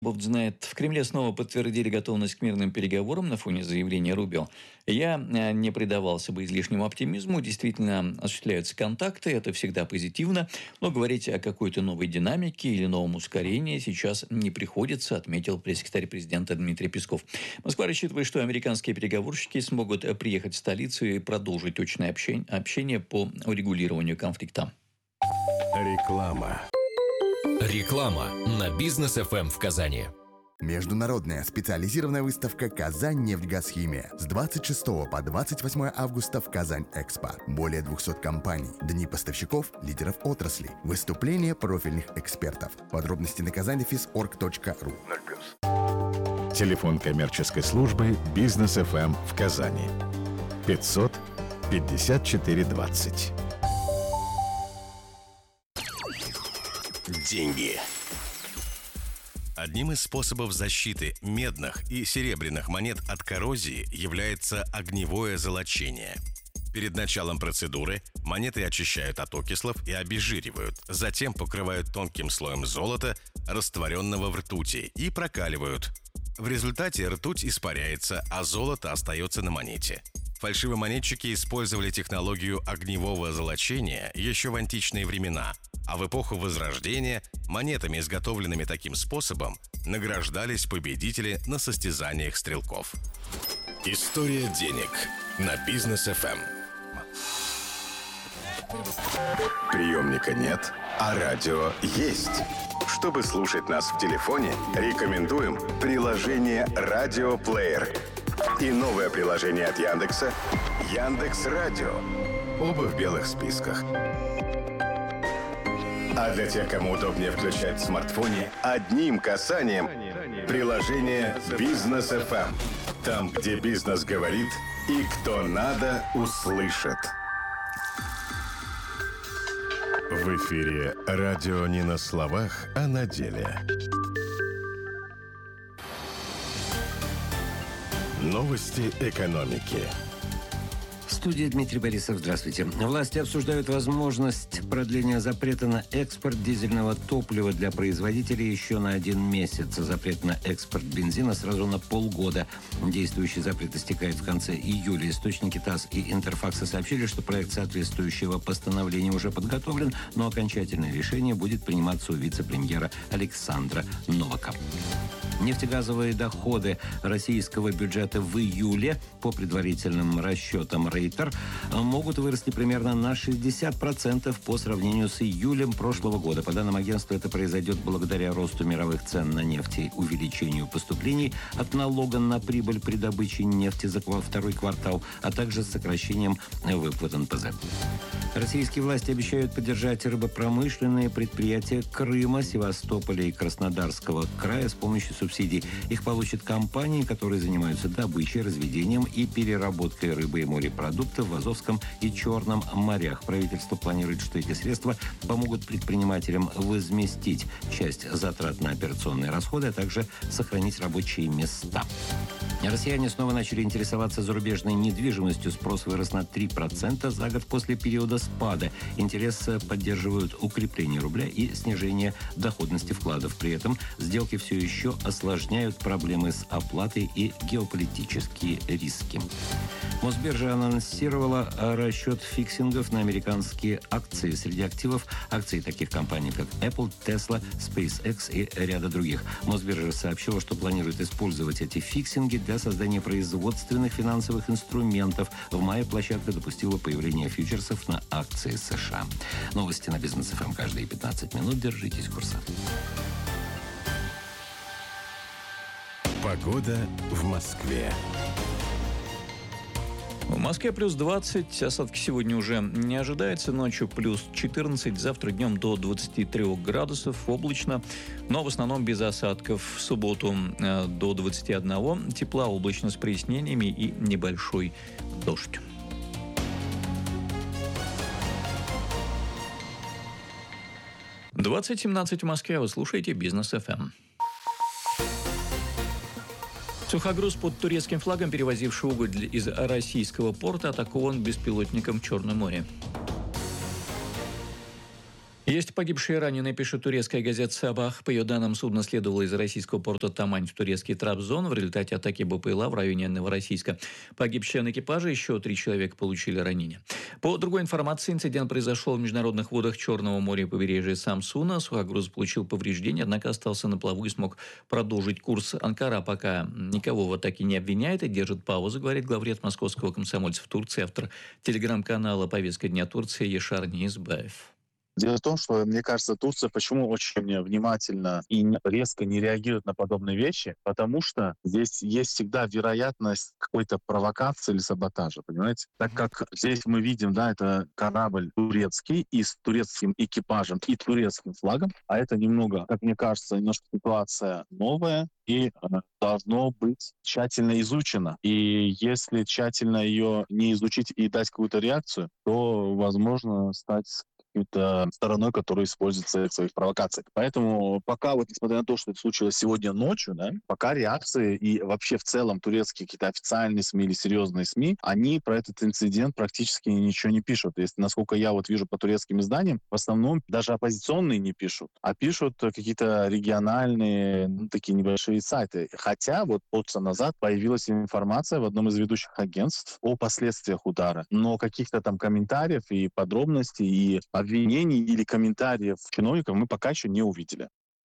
Бог знает, в Кремле снова подтвердили готовность к мирным переговорам на фоне заявления Рубио. Я не предавался бы излишнему оптимизму. Действительно, осуществляются контакты, это всегда позитивно. Но говорить о какой-то новой динамике или новом ускорении сейчас не приходится, отметил пресс-секретарь президента Дмитрий Песков. Москва рассчитывает, что американские переговорщики смогут приехать в столицу и продолжить точное общение по урегулированию конфликта. Реклама. Реклама на Бизнес ФМ в Казани. Международная специализированная выставка «Казань-Нефтьгазхимия» с 26 по 28 августа в Казань-Экспо. Более 200 компаний, дни поставщиков, лидеров отрасли, выступления профильных экспертов. Подробности на казаньдефис.орг.ру. Телефон коммерческой службы «Бизнес ФМ» в Казани. 500 54 20. Деньги. Одним из способов защиты медных и серебряных монет от коррозии является огневое золочение. Перед началом процедуры монеты очищают от окислов и обезжиривают, затем покрывают тонким слоем золота, растворенного в ртути, и прокаливают. В результате ртуть испаряется, а золото остается на монете. Фальшивомонетчики использовали технологию огневого золочения еще в античные времена, а в эпоху Возрождения монетами, изготовленными таким способом, награждались победители на состязаниях стрелков. История денег на Бизнес ФМ. Приемника нет, а радио есть. Чтобы слушать нас в телефоне, рекомендуем приложение «Радиоплеер» и новое приложение от Яндекса «Яндекс.Радио». Оба в белых списках. А для тех, кому удобнее включать в смартфоне, одним касанием приложение «Бизнес ФМ». Там, где бизнес говорит и кто надо, услышит. В эфире радио не на словах, а на деле. Новости экономики. В студии Дмитрий Борисов. Здравствуйте. Власти обсуждают возможность продления запрета на экспорт дизельного топлива для производителей еще на 1 месяц. Запрет на экспорт бензина сразу на полгода. Действующий запрет истекает в конце июля. Источники ТАСС и Интерфакса сообщили, что проект соответствующего постановления уже подготовлен, но окончательное решение будет приниматься у вице-премьера Александра Новака. Нефтегазовые доходы российского бюджета в июле, по предварительным расчетам Рейтер, могут вырасти примерно на 60% по сравнению с июлем прошлого года. По данным агентства, это произойдет благодаря росту мировых цен на нефть и увеличению поступлений от налога на прибыль при добыче нефти за второй квартал, а также с сокращением выплат НПЗ. Российские власти обещают поддержать рыбопромышленные предприятия Крыма, Севастополя и Краснодарского края с помощью субсидий. Их получат компании, которые занимаются добычей, разведением и переработкой рыбы и морепродуктов в Азовском и Черном морях. Правительство планирует, что эти средства помогут предпринимателям возместить часть затрат на операционные расходы, а также сохранить рабочие места. Россияне снова начали интересоваться зарубежной недвижимостью. Спрос вырос на 3% за год после периода спада. Интерес поддерживают укрепление рубля и снижение доходности вкладов. При этом сделки все еще осложняют проблемы с оплатой и геополитические риски. Мосбиржа анонсировала расчет фиксингов на американские акции. Среди активов акции таких компаний, как Apple, Tesla, SpaceX и ряда других. Мосбиржа сообщила, что планирует использовать эти фиксинги для создания производственных финансовых инструментов. В мае площадка допустила появление фьючерсов на акции США. Новости на Бизнес ФМ каждые 15 минут. Держитесь курса. Погода в Москве. В Москве плюс 20, осадки сегодня уже не ожидается, ночью плюс 14, завтра днем до 23 градусов, облачно, но в основном без осадков. В субботу до 21 тепла, облачно с прояснениями и небольшой дождь. – 20:17 в Москве. Вы слушаете Бизнес ФМ. Сухогруз под турецким флагом, перевозивший уголь из российского порта, атакован беспилотником в Черном море. Есть погибшие и раненые, пишет турецкая газета «Сабах». По ее данным, судно следовало из российского порта Тамань в турецкий Трабзон. В результате атаки БПЛА в районе Новороссийска погиб член экипажа, еще 3 человека получили ранения. По другой информации, инцидент произошел в международных водах Черного моря и побережья Самсуна. Сухогруз получил повреждения, однако остался на плаву и смог продолжить курс. Анкара пока никого в атаке не обвиняет и держит паузу, говорит главред московского комсомольца в Турции, автор телеграм-канала «Повестка дня Турции» Яшар Низбаев. Дело в том, что, мне кажется, Турция почему очень внимательно и резко не реагирует на подобные вещи, потому что здесь есть всегда вероятность какой-то провокации или саботажа, понимаете? Так как здесь мы видим, да, это корабль турецкий и с турецким экипажем и турецким флагом, а это немного, как мне кажется, немножко ситуация новая, и должно быть тщательно изучено. И если тщательно ее не изучить и дать какую-то реакцию, то возможно стать какой-то стороной, которая используется в своих провокациях. Поэтому пока, вот несмотря на то, что это случилось сегодня ночью, да, пока реакции и вообще в целом турецкие какие-то официальные СМИ или серьезные СМИ, они про этот инцидент практически ничего не пишут. Если, насколько я вот вижу по турецким изданиям, в основном даже оппозиционные не пишут, а пишут какие-то региональные, такие небольшие сайты. Хотя вот полчаса назад появилась информация в одном из ведущих агентств о последствиях удара. Но каких-то там комментариев и подробностей, и обвинений или комментариев чиновников мы пока еще не увидели.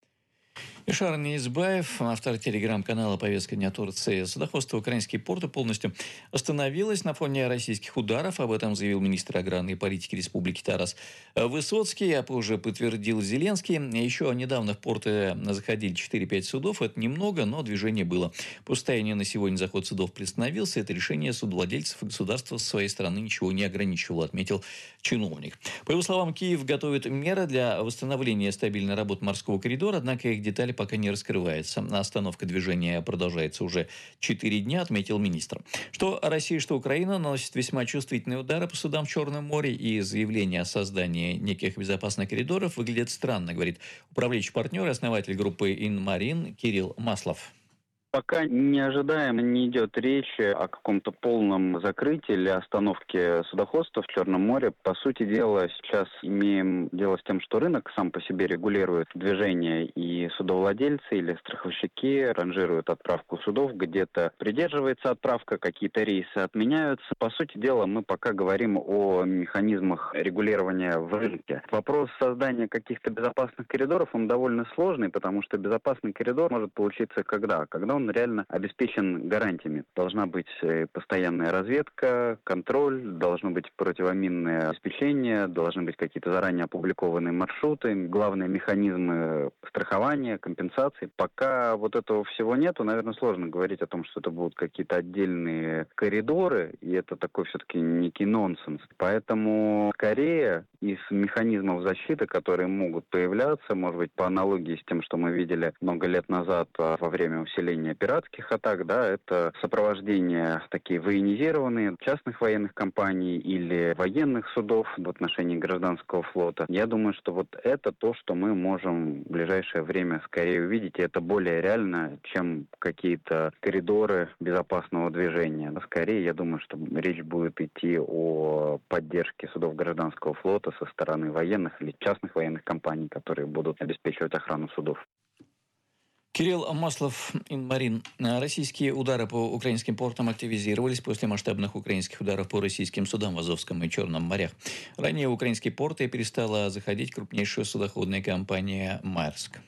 Яшар Низбаев, автор телеграм-канала «Повестка дня Турции». Судоходство украинские порты полностью остановилось на фоне российских ударов. Об этом заявил министр аграрной политики республики Тарас Высоцкий, а позже подтвердил Зеленский. Еще недавно в порты заходили 4-5 судов. Это немного, но движение было. По состоянию на сегодня заход судов приостановился. Это решение судовладельцев и государства со своей стороны ничего не ограничивало, отметил чиновник. По его словам, Киев готовит меры для восстановления стабильной работы морского коридора, однако их детали пока не раскрывается. Остановка движения продолжается уже 4 дня, отметил министр. Что Россия, что Украина наносят весьма чувствительные удары по судам в Черном море, и заявление о создании неких безопасных коридоров выглядит странно, говорит управляющий партнер и основатель группы «Инмарин» Кирилл Маслов. Пока не ожидаем, не идет речь о каком-то полном закрытии или остановке судоходства в Черном море. По сути дела, сейчас имеем дело с тем, что рынок сам по себе регулирует движение, и судовладельцы или страховщики ранжируют отправку судов, где-то придерживается отправка, какие-то рейсы отменяются. По сути дела, мы пока говорим о механизмах регулирования в рынке. Вопрос создания каких-то безопасных коридоров, он довольно сложный, потому что безопасный коридор может получиться когда он реально обеспечен гарантиями. Должна быть постоянная разведка, контроль, должно быть противоминное обеспечение, должны быть какие-то заранее опубликованные маршруты, главные механизмы страхования, компенсации. Пока вот этого всего нету, наверное, сложно говорить о том, что это будут какие-то отдельные коридоры, и это такой все-таки некий нонсенс. Поэтому скорее из механизмов защиты, которые могут появляться, может быть, по аналогии с тем, что мы видели много лет назад во время усиления пиратских атак, да, это сопровождение такие военизированные частных военных компаний или военных судов в отношении гражданского флота. Я думаю, что вот это то, что мы можем в ближайшее время скорее увидеть, и это более реально, чем какие-то коридоры безопасного движения. Скорее, я думаю, что речь будет идти о поддержке судов гражданского флота со стороны военных или частных военных компаний, которые будут обеспечивать охрану судов. Кирилл Маслов, Инмарин. Российские удары по украинским портам активизировались после масштабных украинских ударов по российским судам в Азовском и Черном морях. Ранее в украинские порты перестала заходить крупнейшая судоходная компания «Маерск».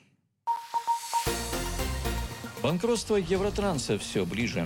Банкротство Евротранса все ближе.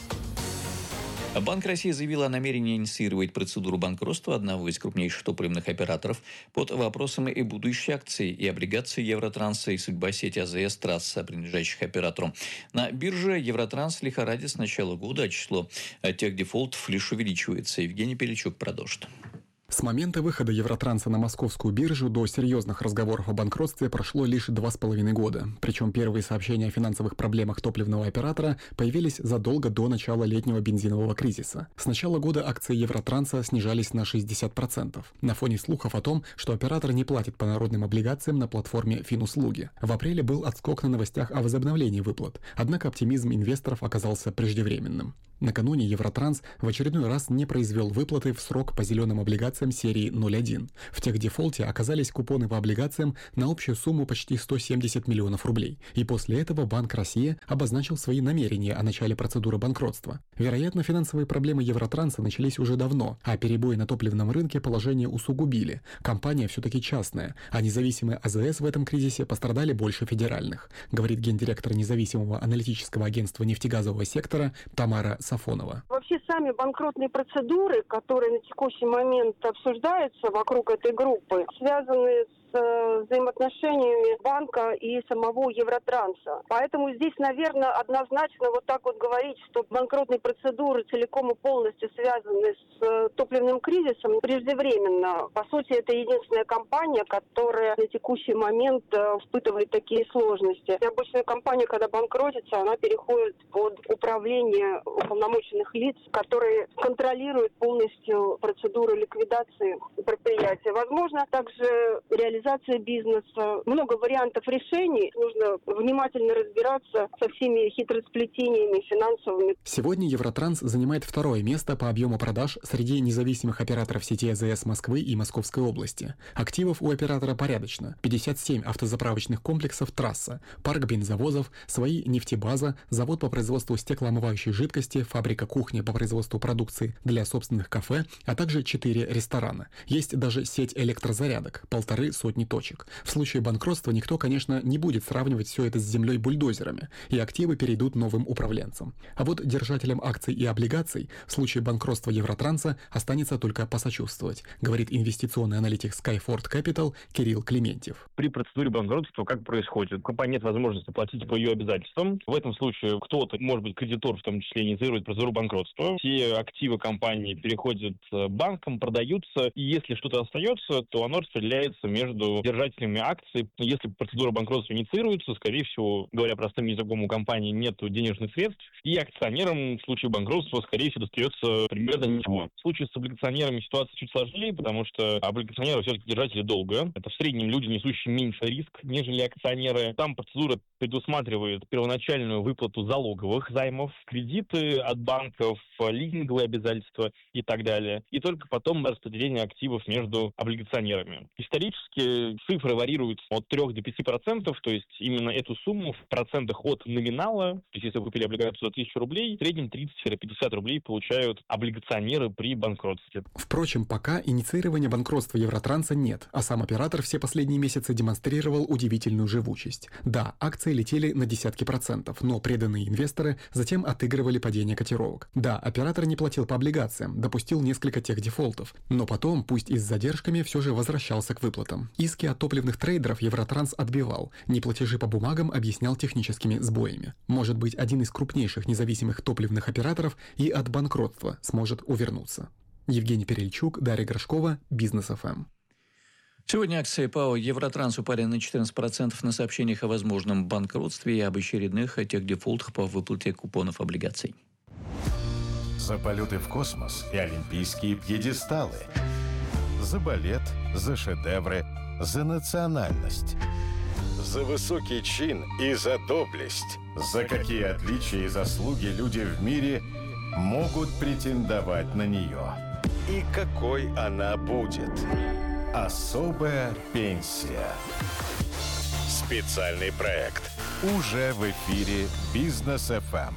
Банк России заявил о намерении инициировать процедуру банкротства одного из крупнейших топливных операторов. Под вопросом и будущие акции, и облигации Евротранса, и судьба сети АЗС, трасс, принадлежащих оператору. На бирже Евротранс лихорадит с начала года, а число тех дефолтов лишь увеличивается. Евгений Пеличук продолжит. С момента выхода Евротранса на московскую биржу до серьезных разговоров о банкротстве прошло лишь 2,5 года. Причем первые сообщения о финансовых проблемах топливного оператора появились задолго до начала летнего бензинового кризиса. С начала года акции Евротранса снижались на 60%. На фоне слухов о том, что оператор не платит по народным облигациям на платформе Финуслуги. В апреле был отскок на новостях о возобновлении выплат. Однако оптимизм инвесторов оказался преждевременным. Накануне Евротранс в очередной раз не произвел выплаты в срок по зеленым облигациям серии 01. В техдефолте оказались купоны по облигациям на общую сумму почти 170 миллионов рублей. И после этого Банк России обозначил свои намерения о начале процедуры банкротства. Вероятно, финансовые проблемы Евротранса начались уже давно, а перебои на топливном рынке положение усугубили. Компания все-таки частная, а независимые АЗС в этом кризисе пострадали больше федеральных, говорит гендиректор независимого аналитического агентства нефтегазового сектора Тамара Сафонова. Вообще сами банкротные процедуры, которые на текущий момент обсуждаются вокруг этой группы, связаны с взаимоотношениями банка и самого Евротранса. Поэтому здесь, наверное, однозначно вот так вот говорить, что банкротные процедуры целиком и полностью связаны с топливным кризисом, преждевременно. По сути, это единственная компания, которая на текущий момент испытывает такие сложности. И обычная компания, когда банкротится, она переходит под управление уполномоченных лиц, которые контролируют полностью процедуру ликвидации предприятия. Возможно, также реализация бизнеса. Много вариантов решений. Нужно внимательно разбираться со всеми хитросплетениями финансовыми. Сегодня Евротранс занимает второе место по объему продаж среди независимых операторов сети АЗС Москвы и Московской области. Активов у оператора порядочно. 57 автозаправочных комплексов «Трасса», парк бензовозов, свои нефтебаза, завод по производству стеклоомывающей жидкости, фабрика кухни по производству продукции для собственных кафе, а также 4 ресторана. Есть даже сеть электрозарядок, 1,5 точек. В случае банкротства никто, конечно, не будет сравнивать все это с землей бульдозерами, и активы перейдут новым управленцам. А вот держателям акций и облигаций в случае банкротства Евротранса останется только посочувствовать, говорит инвестиционный аналитик Skyford Capital Кирилл Клементьев. При процедуре банкротства как происходит? У компании нет возможности платить по ее обязательствам. В этом случае кто-то, может быть, кредитор в том числе, инициирует процедуру банкротства. Все активы компании переходят банкам, продаются, и если что-то остается, то оно распределяется между держателями акций. Если процедура банкротства инициируется, скорее всего, говоря простым языком, у компании нет денежных средств, и акционерам в случае банкротства, скорее всего, достается примерно ничего. В случае с облигационерами ситуация чуть сложнее, потому что облигационеры все-таки держатели долга. Это в среднем люди, несущие меньше риск, нежели акционеры. Там процедура предусматривает первоначальную выплату залоговых займов, кредиты от банков, лизинговые обязательства и так далее. И только потом распределение активов между облигационерами. Исторически цифры варьируются от 3 до 5%, то есть именно эту сумму в процентах от номинала, то есть если вы купили облигацию за 1000 рублей, в среднем 30-50 рублей получают облигационеры при банкротстве. Впрочем, пока инициирования банкротства Евротранса нет, а сам оператор все последние месяцы демонстрировал удивительную живучесть. Да, акции летели на десятки процентов, но преданные инвесторы затем отыгрывали падение котировок. Да, оператор не платил по облигациям, допустил несколько техдефолтов, но потом, пусть и с задержками, все же возвращался к выплатам. Иски от топливных трейдеров Евротранс отбивал, неплатежи по бумагам объяснял техническими сбоями. Может быть, один из крупнейших независимых топливных операторов и от банкротства сможет увернуться. Евгений Перельчук, Дарья Горшкова, Бизнес ФМ. Сегодня акции ПАО «Евротранс» упали на 14% на сообщениях о возможном банкротстве и об очередных техдефолтах по выплате купонов облигаций. За полеты в космос и олимпийские пьедесталы. За балет, за шедевры, за национальность. За высокий чин и за доблесть. За какие отличия и заслуги люди в мире могут претендовать на нее. И какой она будет. Особая пенсия. Специальный проект. Уже в эфире Бизнес ФМ.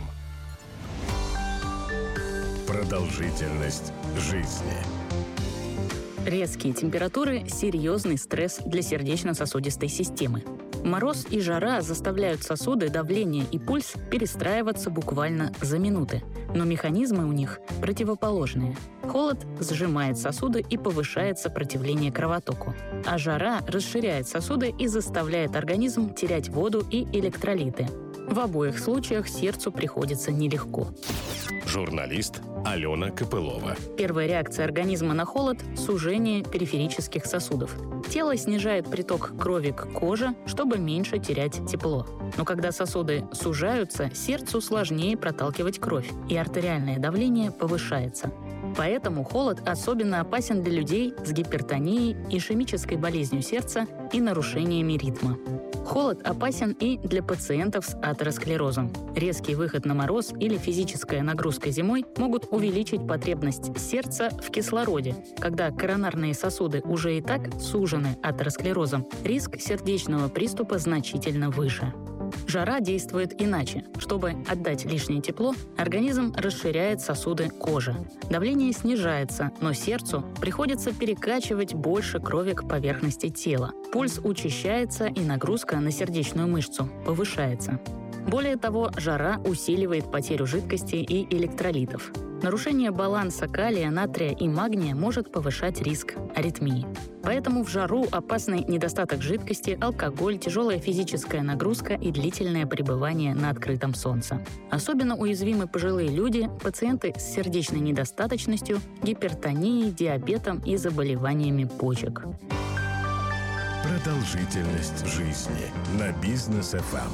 Продолжительность жизни. Резкие температуры – серьезный стресс для сердечно-сосудистой системы. Мороз и жара заставляют сосуды, давление и пульс перестраиваться буквально за минуты. Но механизмы у них противоположные. Холод сжимает сосуды и повышает сопротивление кровотоку. А жара расширяет сосуды и заставляет организм терять воду и электролиты. В обоих случаях сердцу приходится нелегко. Журналист Алена Копылова. Первая реакция организма на холод – сужение периферических сосудов. Тело снижает приток крови к коже, чтобы меньше терять тепло. Но когда сосуды сужаются, сердцу сложнее проталкивать кровь, и артериальное давление повышается. Поэтому холод особенно опасен для людей с гипертонией, ишемической болезнью сердца и нарушениями ритма. Холод опасен и для пациентов с атеросклерозом. Резкий выход на мороз или физическая нагрузка зимой могут увеличить потребность сердца в кислороде. Когда коронарные сосуды уже и так сужены атеросклерозом, риск сердечного приступа значительно выше. Жара действует иначе. Чтобы отдать лишнее тепло, организм расширяет сосуды кожи. Давление снижается, но сердцу приходится перекачивать больше крови к поверхности тела. Пульс учащается, и нагрузка на сердечную мышцу повышается. Более того, жара усиливает потерю жидкости и электролитов. Нарушение баланса калия, натрия и магния может повышать риск аритмии. Поэтому в жару опасны недостаток жидкости, алкоголь, тяжелая физическая нагрузка и длительное пребывание на открытом солнце. Особенно уязвимы пожилые люди, пациенты с сердечной недостаточностью, гипертонией, диабетом и заболеваниями почек. Продолжительность жизни на Бизнес ФМ.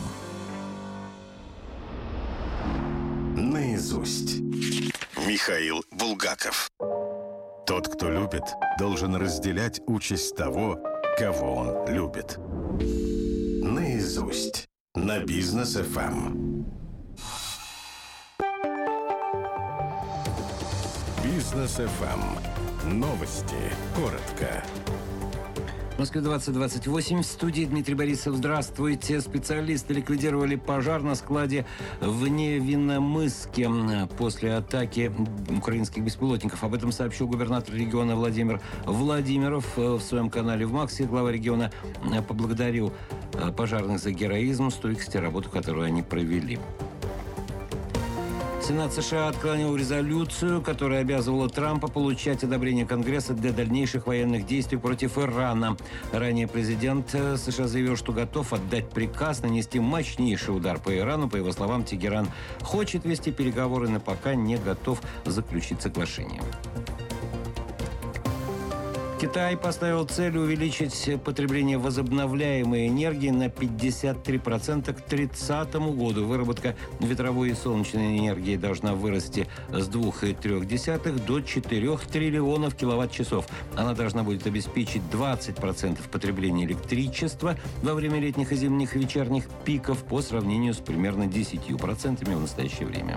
Наизусть. Михаил Булгаков. Тот, кто любит, должен разделять участь того, кого он любит. Наизусть. На Бизнес ФМ. Бизнес ФМ. Новости. Коротко. В Москве 20:28. В студии Дмитрий Борисов. Здравствуйте. Специалисты ликвидировали пожар на складе в Невинномысске после атаки украинских беспилотников. Об этом сообщил губернатор региона Владимир Владимиров в своем канале в Максе. Глава региона поблагодарил пожарных за героизм, стойкость и работу, которую они провели. Сенат США отклонил резолюцию, которая обязывала Трампа получать одобрение Конгресса для дальнейших военных действий против Ирана. Ранее президент США заявил, что готов отдать приказ нанести мощнейший удар по Ирану. По его словам, Тегеран хочет вести переговоры, но пока не готов заключить соглашение. Китай поставил цель увеличить потребление возобновляемой энергии на 53% к 30 году. Выработка ветровой и солнечной энергии должна вырасти с 2,3 до 4 триллионов киловатт-часов. Она должна будет обеспечить 20% потребления электричества во время летних и зимних вечерних пиков по сравнению с примерно 10% в настоящее время.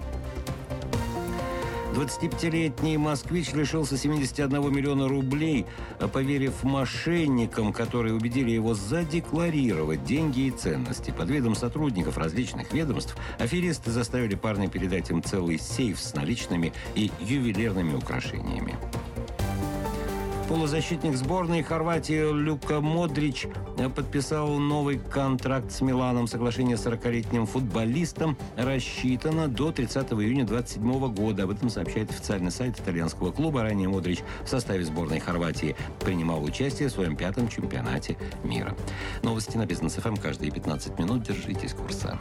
25-летний москвич лишился 71 миллиона рублей, поверив мошенникам, которые убедили его задекларировать деньги и ценности. Под видом сотрудников различных ведомств аферисты заставили парня передать им целый сейф с наличными и ювелирными украшениями. Полузащитник сборной Хорватии Люка Модрич подписал новый контракт с Миланом. Соглашение с 40-летним футболистом рассчитано до 30 июня 2027 года. Об этом сообщает официальный сайт итальянского клуба. Ранее Модрич в составе сборной Хорватии принимал участие в своем 5-м чемпионате мира. Новости на Бизнес ФМ каждые 15 минут. Держитесь курса.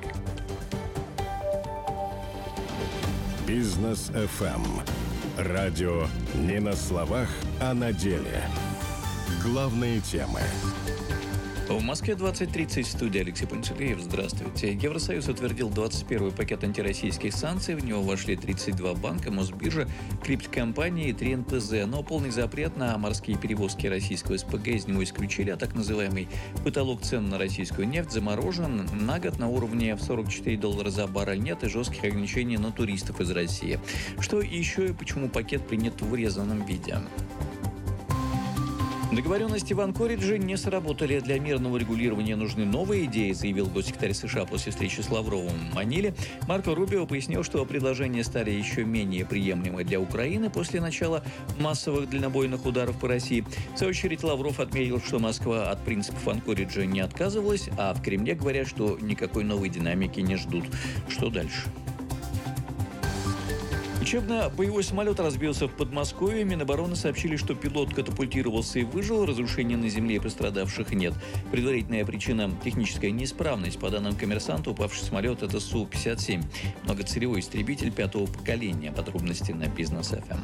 Бизнес ФМ. Радио не на словах, а на деле. Главные темы. В Москве 20:30, в студии Алексей Панчелеев. Здравствуйте. Евросоюз утвердил 21-й пакет антироссийских санкций. В него вошли 32 банка, Мосбиржа, криптокомпании и 3 НПЗ. Но полный запрет на морские перевозки российского СПГ из него исключили, а так называемый потолок цен на российскую нефть заморожен на год на уровне в $44 за баррель. Нет и жестких ограничений на туристов из России. Что еще и почему пакет принят в урезанном виде? Договоренности в Анкоридже не сработали. Для мирного регулирования нужны новые идеи, заявил госсекретарь США после встречи с Лавровым в Маниле. Марко Рубио пояснил, что предложения стали еще менее приемлемы для Украины после начала массовых дальнобойных ударов по России. В свою очередь Лавров отметил, что Москва от принципов Анкориджа не отказывалась, а в Кремле говорят, что никакой новой динамики не ждут. Что дальше? Учебно-боевой самолет разбился в Подмосковье. Минобороны сообщили, что пилот катапультировался и выжил. Разрушений на земле и пострадавших нет. Предварительная причина – техническая неисправность. По данным «Коммерсанта», упавший самолет – это Су-57. Многоцелевой истребитель 5-го поколения. Подробности на Бизнес ФМ.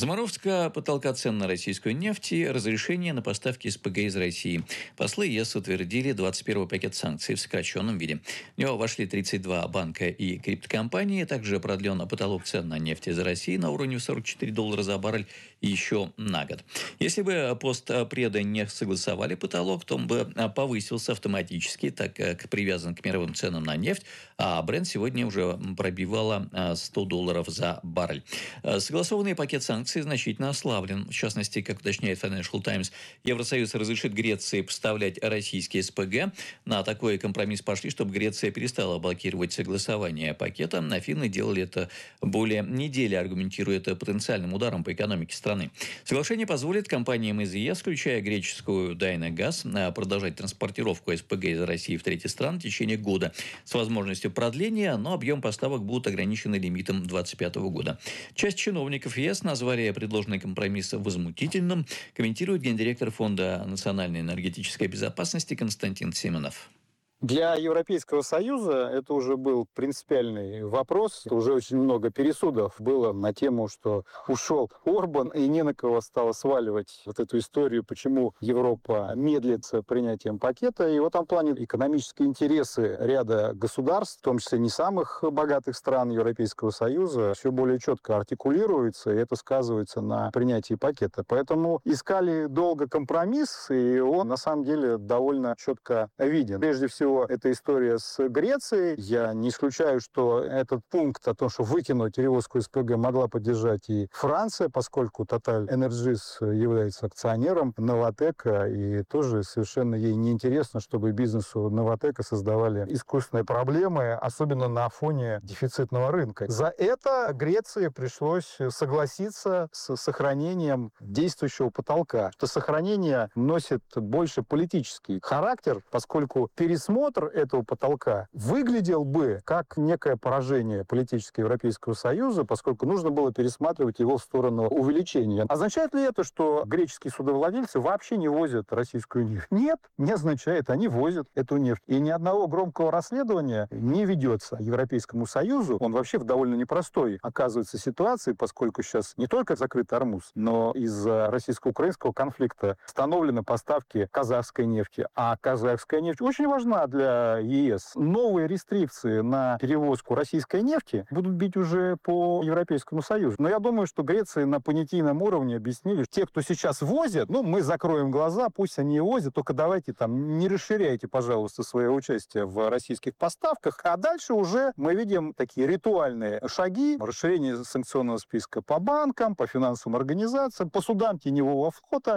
Заморовка потолка цен на российскую нефть и разрешение на поставки СПГ из России. Послы ЕС утвердили 21-й пакет санкций в сокращенном виде. В него вошли 32 банка и криптокомпании. Также продлен потолок цен на нефть из России на уровне $44 за баррель еще на год. Если бы постпреды не согласовали потолок, то он бы повысился автоматически, так как привязан к мировым ценам на нефть, а Brent сегодня уже пробивало $100 за баррель. Согласованный пакет санкций значительно ослаблен. В частности, как уточняет Financial Times, Евросоюз разрешит Греции поставлять российские СПГ. На такой компромисс пошли, чтобы Греция перестала блокировать согласование пакета. На финны делали это более недели, аргументируя это потенциальным ударом по экономике страны. Соглашение позволит компаниям из ЕС, включая греческую Dynagas, продолжать транспортировку СПГ из России в третьи страны в течение года с возможностью продления, но объем поставок будет ограничен лимитом 2025 года. Часть чиновников ЕС назвали предложенный компромисс возмутительным, комментирует гендиректор Фонда национальной энергетической безопасности Константин Симонов. Для Европейского Союза это уже был принципиальный вопрос. Уже очень много пересудов было на тему, что ушел Орбан, и не на кого стало сваливать вот эту историю, почему Европа медлит с принятием пакета. И в этом плане экономические интересы ряда государств, в том числе не самых богатых стран Европейского Союза, все более четко артикулируется, и это сказывается на принятии пакета. Поэтому искали долго компромисс, и он на самом деле довольно четко виден. Прежде всего, эта история с Грецией. Я не исключаю, что этот пункт о том, что выкинуть перевозку СПГ, могла поддержать и Франция, поскольку Total Energies является акционером Новатэка, и тоже совершенно ей неинтересно, чтобы бизнесу Новатэка создавали искусственные проблемы, особенно на фоне дефицитного рынка. За это Греции пришлось согласиться с сохранением действующего потолка. Это сохранение носит больше политический характер, поскольку пересмотр этого потолка выглядел бы как некое поражение политического Европейского Союза, поскольку нужно было пересматривать его в сторону увеличения. Означает ли это, что греческие судовладельцы вообще не возят российскую нефть? Нет, не означает. Они возят эту нефть. И ни одного громкого расследования не ведется Европейскому Союзу. Он вообще в довольно непростой оказывается ситуации, поскольку сейчас не только закрыт Ормуз, но из-за российско-украинского конфликта остановлены поставки казахской нефти. А казахская нефть очень важна для ЕС. Новые рестрикции на перевозку российской нефти будут бить уже по Европейскому Союзу. Но я думаю, что Греции на понятийном уровне объяснили, те, кто сейчас возят, мы закроем глаза, пусть они и возят, только давайте не расширяйте, пожалуйста, свое участие в российских поставках. А дальше уже мы видим такие ритуальные шаги, расширение санкционного списка по банкам, по финансовым организациям, по судам теневого флота.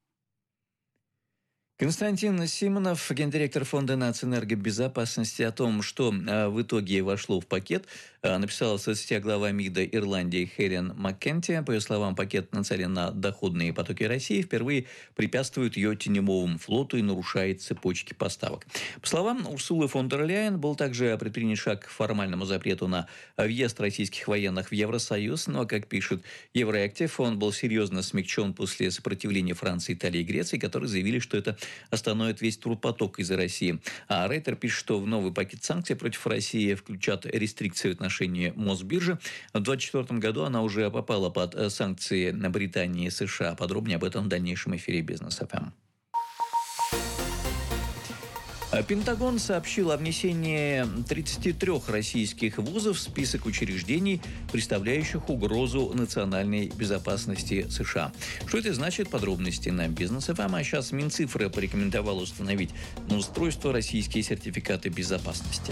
Константин Симонов, гендиректор Фонда нацэнергобезопасности, о том, что в итоге вошло в пакет, написала в соцсетях глава МИДа Ирландии Хелен Маккенти. По ее словам, пакет нацелен на доходные потоки России, впервые препятствует ее теневому флоту и нарушает цепочки поставок. По словам Урсулы фон дер Ляйен, был также предпринят шаг к формальному запрету на въезд российских военных в Евросоюз, но, как пишет Евроактив, он был серьезно смягчен после сопротивления Франции, Италии и Греции, которые заявили, что это остановит весь турпоток из России. А Рейтер пишет, что в новый пакет санкций против России включат рестрикции в отношении Мосбиржи. В 2024 году она уже попала под санкции Британии и США. Подробнее об этом в дальнейшем эфире Бизнес ФМ. Пентагон сообщил о внесении 33 российских вузов в список учреждений, представляющих угрозу национальной безопасности США. Что это значит? Подробности на Бизнес ФМ. А сейчас Минцифры порекомендовал установить на устройство российские сертификаты безопасности.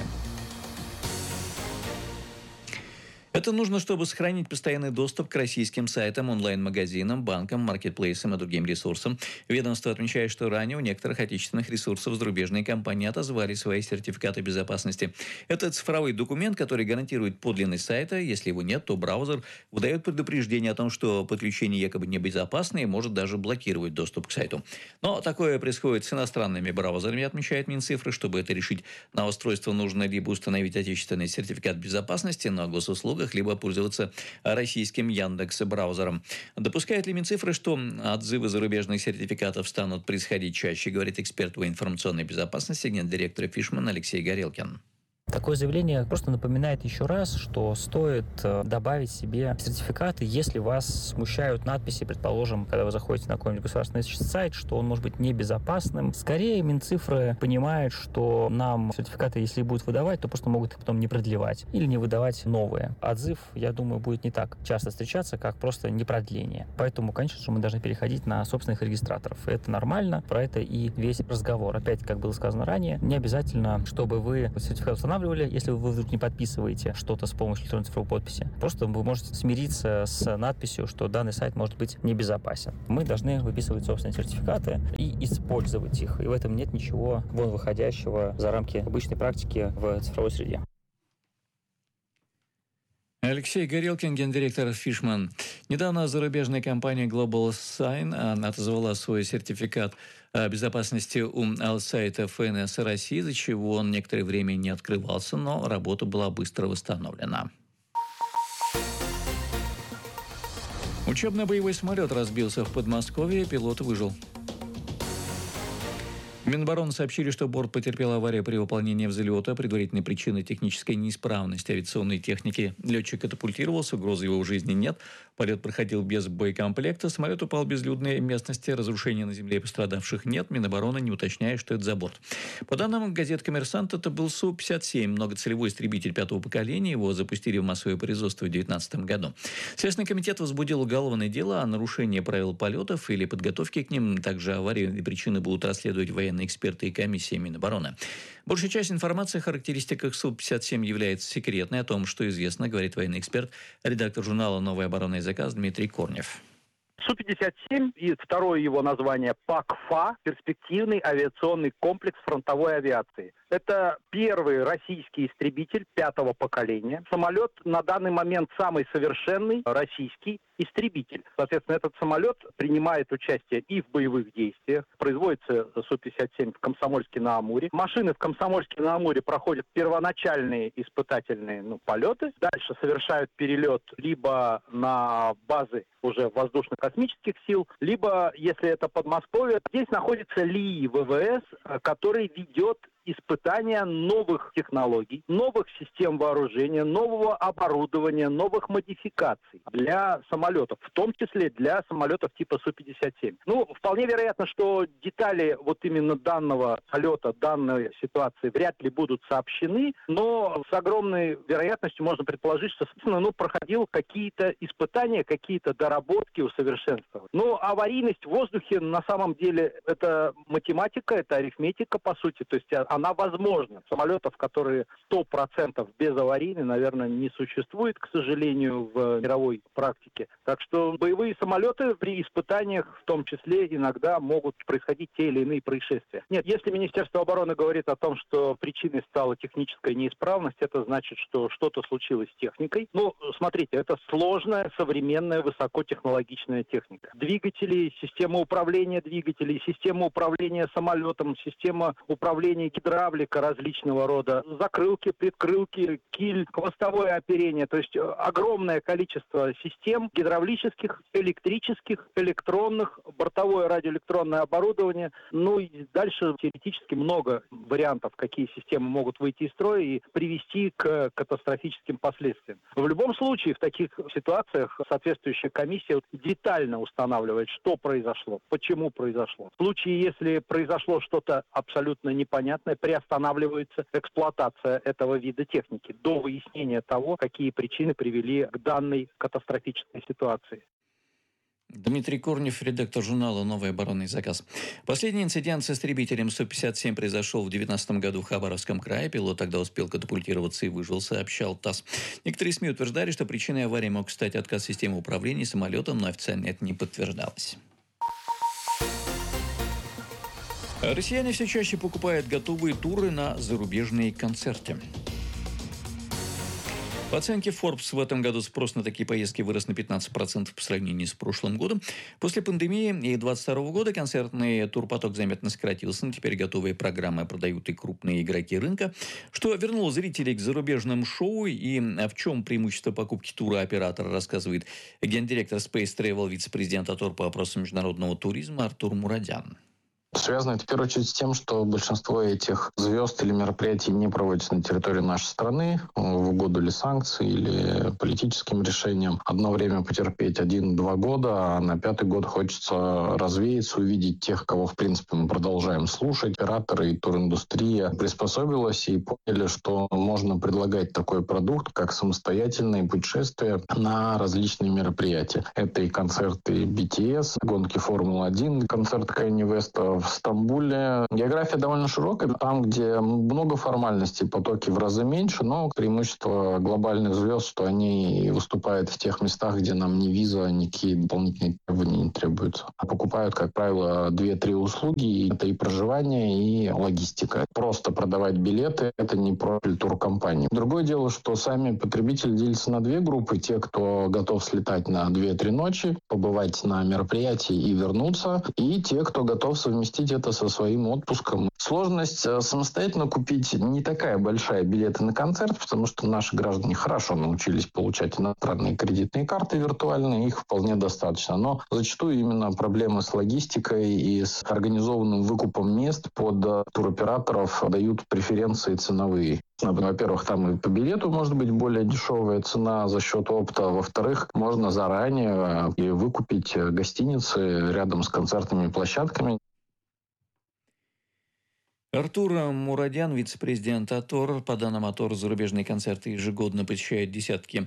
Это нужно, чтобы сохранить постоянный доступ к российским сайтам, онлайн-магазинам, банкам, маркетплейсам и другим ресурсам. Ведомство отмечает, что ранее у некоторых отечественных ресурсов зарубежные компании отозвали свои сертификаты безопасности. Это цифровой документ, который гарантирует подлинность сайта. Если его нет, то браузер выдает предупреждение о том, что подключение якобы небезопасно и может даже блокировать доступ к сайту. Но такое происходит с иностранными браузерами, отмечает Минцифры. Чтобы это решить, на устройство нужно либо установить отечественный сертификат безопасности на госуслугах, либо пользоваться российским Яндекс-браузером. Допускает ли Минцифры, что отзывы зарубежных сертификатов станут происходить чаще, говорит эксперт по информационной безопасности, гендиректор Фишман Алексей Горелкин. Такое заявление просто напоминает еще раз, что стоит добавить себе сертификаты, если вас смущают надписи, предположим, когда вы заходите на какой-нибудь государственный сайт, что он может быть небезопасным. Скорее, Минцифры понимает, что нам сертификаты, если будут выдавать, то просто могут их потом не продлевать или не выдавать новые. Отзыв, я думаю, будет не так часто встречаться, как просто непродление. Поэтому, конечно же, мы должны переходить на собственных регистраторов. Это нормально, про это и весь разговор. Опять, как было сказано ранее, не обязательно, чтобы вы сертификат устанавливали, если вы вдруг не подписываете что-то с помощью электронной цифровой подписи. Просто вы можете смириться с надписью, что данный сайт может быть небезопасен. Мы должны выписывать собственные сертификаты и использовать их. И в этом нет ничего вон выходящего за рамки обычной практики в цифровой среде. Алексей Горелкин, гендиректор Fishman. Недавно зарубежная компания Global Sign отозвала свой сертификат безопасности у сайта ФНС России, из-за чего он некоторое время не открывался, но работа была быстро восстановлена. Учебно-боевой самолет разбился в Подмосковье, пилот выжил. Минобороны сообщили, что борт потерпел аварию при выполнении взлета. Предварительной причиной технической неисправности авиационной техники. Летчик катапультировался, угрозы его жизни нет. Полет проходил без боекомплекта. Самолет упал в безлюдной местности. Разрушений на земле пострадавших нет. Минобороны не уточняет, что это за борт. По данным газет «Коммерсант», это был Су-57, многоцелевой истребитель 5-го поколения. Его запустили в массовое производство в 2019 году. Следственный комитет возбудил уголовное дело о нарушении правил полетов или подготовки к ним. Также аварии и причины будут расследовать военные эксперты и комиссии Минобороны. Большая часть информации о характеристиках Су-57 является секретной. О том, что известно, говорит военный эксперт, редактор журнала «Новый оборонный заказ» Дмитрий Корнев. Су-57 и второе его название ПАК-ФА – перспективный авиационный комплекс фронтовой авиации. Это первый российский истребитель 5-го поколения. Самолет на данный момент самый совершенный российский истребитель. Соответственно, этот самолет принимает участие и в боевых действиях. Производится Су-57 в Комсомольске-на-Амуре. Машины в Комсомольске-на-Амуре проходят первоначальные испытательные полеты. Дальше совершают перелет либо на базы уже воздушно-космических сил, либо, если это Подмосковье, здесь находится ЛИИ ВВС, который ведет испытания новых технологий, новых систем вооружения, нового оборудования, новых модификаций для самолетов, в том числе для самолетов типа Су-57. Вполне вероятно, что детали вот именно данного полета, данной ситуации вряд ли будут сообщены, но с огромной вероятностью можно предположить, что, собственно, проходил какие-то испытания, какие-то доработки, усовершенствования. Аварийность в воздухе на самом деле это математика, это арифметика, по сути, то есть она возможна. Самолетов, которые 100% безаварийны, наверное, не существует, к сожалению, в мировой практике. Так что боевые самолеты при испытаниях, в том числе, иногда могут происходить те или иные происшествия. Нет, если Министерство обороны говорит о том, что причиной стала техническая неисправность, это значит, что что-то случилось с техникой. Смотрите, это сложная, современная, высокотехнологичная техника. Двигатели, система управления двигателей, система управления самолетом, система управления гидравлика различного рода, закрылки, предкрылки, киль, хвостовое оперение. То есть огромное количество систем гидравлических, электрических, электронных, бортовое радиоэлектронное оборудование. И дальше теоретически много вариантов, какие системы могут выйти из строя и привести к катастрофическим последствиям. В любом случае, в таких ситуациях соответствующая комиссия детально устанавливает, что произошло, почему произошло. В случае, если произошло что-то абсолютно непонятное, приостанавливается эксплуатация этого вида техники до выяснения того, какие причины привели к данной катастрофической ситуации. Дмитрий Корнев, редактор журнала «Новый оборонный заказ». Последний инцидент с истребителем Су-57 произошел в 2019 году в Хабаровском крае. Пилот тогда успел катапультироваться и выжил, сообщал ТАСС. Некоторые СМИ утверждали, что причиной аварии мог стать отказ системы управления самолетом, но официально это не подтверждалось. Россияне все чаще покупают готовые туры на зарубежные концерты. По оценке Forbes, в этом году спрос на такие поездки вырос на 15% по сравнению с прошлым годом. После пандемии и 2022 года концертный турпоток заметно сократился, но теперь готовые программы продают и крупные игроки рынка, что вернуло зрителей к зарубежным шоу. И в чем преимущество покупки тура оператора, рассказывает гендиректор Space Travel, вице-президент АТОР по вопросам международного туризма Артур Мурадян. Связано это в первую очередь с тем, что большинство этих звезд или мероприятий не проводятся на территории нашей страны в угоду ли санкций, или политическим решениям. Одно время потерпеть 1-2 года, а на 5-й год хочется развеяться, увидеть тех, кого, в принципе, мы продолжаем слушать. Операторы и туриндустрия приспособилась и поняли, что можно предлагать такой продукт, как самостоятельные путешествия на различные мероприятия. Это и концерты BTS, гонки Формулы-1, концерт Кэнни Веста в Стамбуле. География довольно широкая. Там, где много формальностей, потоки в разы меньше, но преимущество глобальных звезд, что они выступают в тех местах, где нам ни виза, никакие дополнительные требования не требуются. Покупают, как правило, 2-3 услуги. Это и проживание, и логистика. Просто продавать билеты – это не профиль туркомпании. Другое дело, что сами потребители делятся на 2 группы. Те, кто готов слетать на 2-3 ночи, побывать на мероприятии и вернуться, и те, кто готов совместить это со своим отпуском. Сложность самостоятельно купить не такая большая билеты на концерт, потому что наши граждане хорошо научились получать иностранные кредитные карты виртуальные, их вполне достаточно. Но зачастую именно проблемы с логистикой и с организованным выкупом мест под туроператоров дают преференции ценовые. Во-первых, там и по билету может быть более дешевая цена за счет опыта. Во-вторых, можно заранее и выкупить гостиницы рядом с концертными площадками. Артур Мурадян, вице-президент АТОР. По данным АТОР, зарубежные концерты ежегодно посещают десятки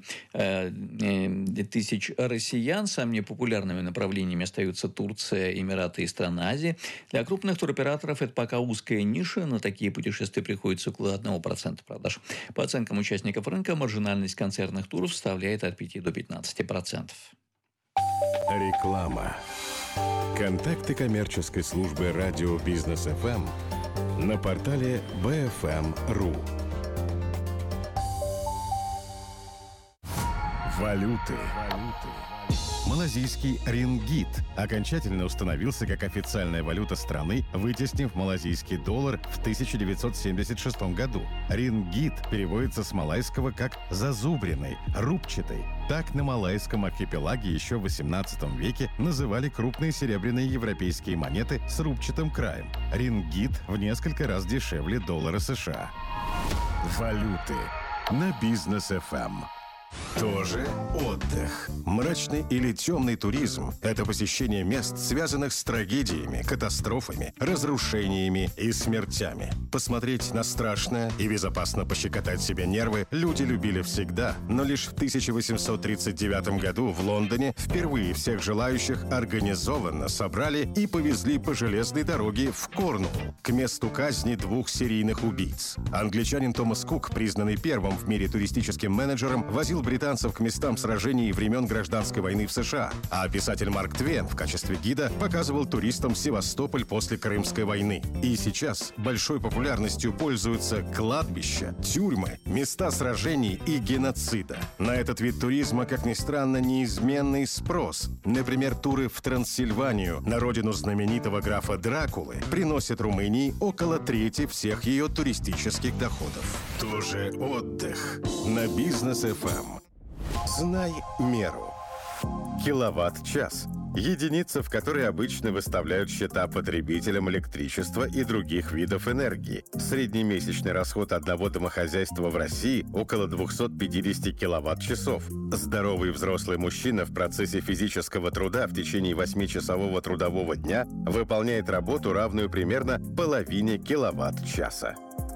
тысяч россиян. Самыми популярными направлениями остаются Турция, Эмираты и страны Азии. Для крупных туроператоров это пока узкая ниша. На такие путешествия приходится около 1% продаж. По оценкам участников рынка, маржинальность концертных туров составляет от 5 до 15%. Реклама. Контакты коммерческой службы радио Бизнес ФМ на портале BFM.ru. Валюты. Малазийский рингит окончательно установился как официальная валюта страны, вытеснив малазийский доллар в 1976 году. Рингит переводится с малайского как «зазубренный», «рубчатый». Так на малайском архипелаге еще в XVIII веке называли крупные серебряные европейские монеты с рубчатым краем. Рингит в несколько раз дешевле доллара США. Валюты на Бизнес ФМ. Тоже отдых. Мрачный или темный туризм – это посещение мест, связанных с трагедиями, катастрофами, разрушениями и смертями. Посмотреть на страшное и безопасно пощекотать себе нервы люди любили всегда, но лишь в 1839 году в Лондоне впервые всех желающих организованно собрали и повезли по железной дороге в Корнуолл, к месту казни 2 серийных убийц. Англичанин Томас Кук, признанный первым в мире туристическим менеджером, возил британцев к местам сражений времен Гражданской войны в США, а писатель Марк Твен в качестве гида показывал туристам Севастополь после Крымской войны. И сейчас большой популярностью пользуются кладбища, тюрьмы, места сражений и геноцида. На этот вид туризма, как ни странно, неизменный спрос. Например, туры в Трансильванию, на родину знаменитого графа Дракулы, приносят Румынии около трети всех ее туристических доходов. Тоже отдых на Бизнес ФМ. Знай меру. Киловатт-час. Единица, в которой обычно выставляют счета потребителям электричества и других видов энергии. Среднемесячный расход одного домохозяйства в России около 250 киловатт-часов. Здоровый взрослый мужчина в процессе физического труда в течение 8-часового трудового дня выполняет работу, равную примерно половине киловатт-часа.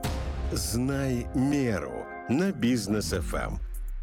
Знай меру на Бизнес ФМ.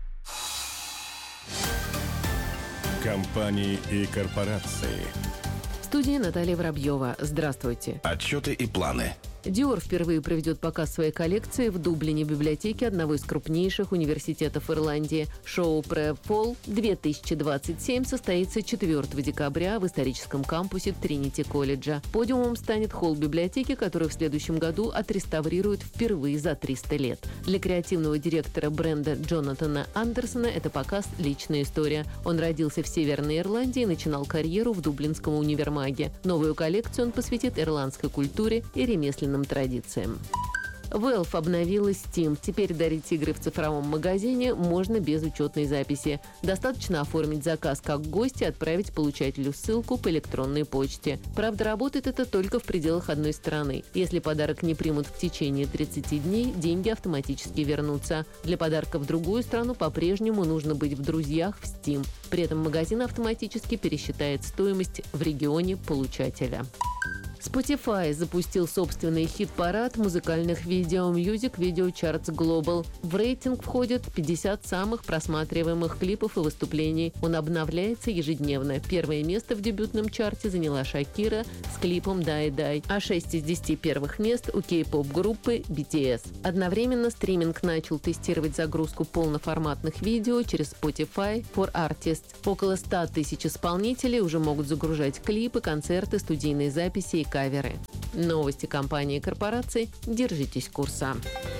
Компании и корпорации. В студии Наталья Воробьева. Здравствуйте. Отчеты и планы. Dior впервые проведет показ своей коллекции в Дублине, в библиотеке одного из крупнейших университетов Ирландии. Шоу Pre-Fall 2027 состоится 4 декабря в историческом кампусе Тринити-колледжа. Подиумом станет холл библиотеки, который в следующем году отреставрируют впервые за 300 лет. Для креативного директора бренда Джонатана Андерсона это показ – личная история. Он родился в Северной Ирландии и начинал карьеру в Дублинском универмаге. Новую коллекцию он посвятит ирландской культуре и ремесленным традициям. Valve обновила Steam. Теперь дарить игры в цифровом магазине можно без учетной записи. Достаточно оформить заказ как гость и отправить получателю ссылку по электронной почте. Правда, работает это только в пределах одной страны. Если подарок не примут в течение 30 дней, деньги автоматически вернутся. Для подарка в другую страну по-прежнему нужно быть в друзьях в Steam. При этом магазин автоматически пересчитает стоимость в регионе получателя. Spotify запустил собственный хит-парад музыкальных видео Music Video Charts Global. В рейтинг входят 50 самых просматриваемых клипов и выступлений. Он обновляется ежедневно. Первое место в дебютном чарте заняла Шакира с клипом «Die Die», а 6 из 10 первых мест у кей-поп-группы BTS. Одновременно стриминг начал тестировать загрузку полноформатных видео через Spotify for Artists. Около 100 тысяч исполнителей уже могут загружать клипы, концерты, студийные записи и каверы. Новости компании и корпораций. Держитесь курса.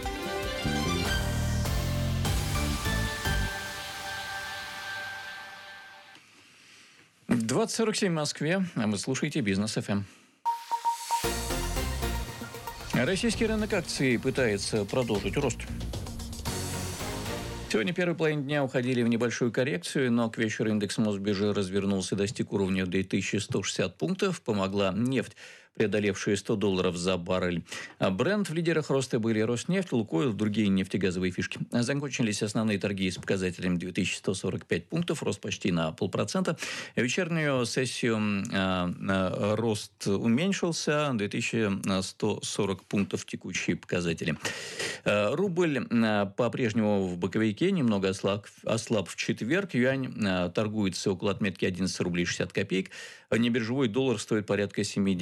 — 20:47 в Москве, а вы слушаете «Бизнес ФМ». Российский рынок акций пытается продолжить рост. Сегодня первой половине дня уходили в небольшую коррекцию, но к вечеру индекс Мосбиржи развернулся и достиг уровня 2160 пунктов. Помогла нефть, преодолевшие $100 за баррель. Бренд в лидерах роста были Роснефть, Лукойл, другие нефтегазовые фишки. Закончились основные торги с показателем 2145 пунктов, рост почти на 0,5%. Вечернюю сессию рост уменьшился, 2140 пунктов текущие показатели. Рубль по-прежнему в боковике, немного ослаб в четверг. Юань торгуется около отметки 11 рублей 60 копеек. Небиржевой доллар стоит порядка